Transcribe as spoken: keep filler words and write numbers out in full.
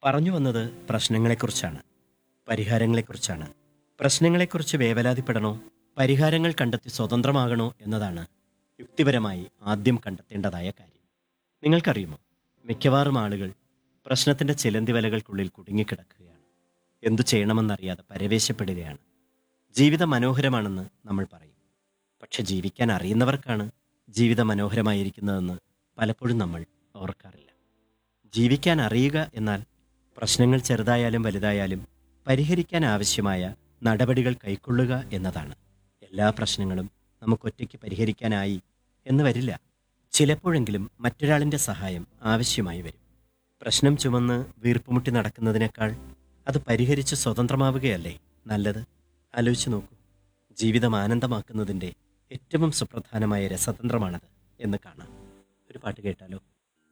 പറഞ്ഞു വന്നത് പ്രശ്നങ്ങളെക്കുറിച്ചാണ്, പരിഹാരങ്ങളെക്കുറിച്ചാണ്. പ്രശ്നങ്ങളെക്കുറിച്ച് വേവലാതിപ്പെടണോ, പരിഹാരങ്ങൾ കണ്ടെത്തി സ്വതന്ത്രമാകണോ എന്നതാണ് യുക്തിപരമായി ആദ്യം കണ്ടെത്തേണ്ടതായ കാര്യം. നിങ്ങൾക്കറിയുമോ, മിക്കവാറും ആളുകൾ പ്രശ്നത്തിൻ്റെ ചിലന്തി വലകൾക്കുള്ളിൽ കുടുങ്ങിക്കിടക്കുകയാണ്. എന്തു ചെയ്യണമെന്നറിയാതെ പരവേശപ്പെടുകയാണ്. ജീവിതം മനോഹരമാണെന്ന് നമ്മൾ പറയും, പക്ഷെ ജീവിക്കാൻ അറിയുന്നവർക്കാണ് ജീവിതം മനോഹരമായിരിക്കുന്നതെന്ന് പലപ്പോഴും നമ്മൾ ഓർക്കാറില്ല. ജീവിക്കാൻ അറിയുക എന്നാൽ പ്രശ്നങ്ങൾ ചെറുതായാലും വലുതായാലും പരിഹരിക്കാൻ ആവശ്യമായ നടപടികൾ കൈക്കൊള്ളുക എന്നതാണ്. എല്ലാ പ്രശ്നങ്ങളും നമുക്കൊറ്റയ്ക്ക് പരിഹരിക്കാനായി എന്ന് വരില്ല. ചിലപ്പോഴെങ്കിലും മറ്റൊരാളിൻ്റെ സഹായം ആവശ്യമായി വരും. പ്രശ്നം ചുമന്ന് വീർപ്പുമുട്ടി നടക്കുന്നതിനേക്കാൾ അത് പരിഹരിച്ച് സ്വതന്ത്രമാവുകയല്ലേ നല്ലത്? ആലോചിച്ച് നോക്കൂ. ജീവിതം ആനന്ദമാക്കുന്നതിൻ്റെ ഏറ്റവും സുപ്രധാനമായ രസതന്ത്രമാണത് എന്ന് കാണാം. ഒരു പാട്ട് കേട്ടാലോ?